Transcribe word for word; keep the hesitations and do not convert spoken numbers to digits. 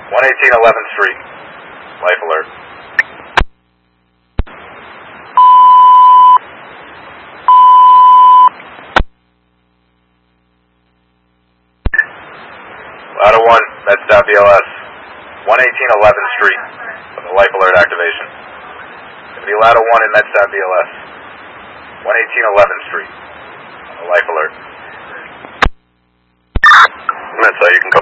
one eighteen eleventh Street. Life alert. Ladder one, Med-Staff B L S. one eighteen eleventh Street. With a life alert activation. It'll be Ladder one in Med-Staff B L S. one eighteen eleventh Street. A life alert. Med-Staff, you can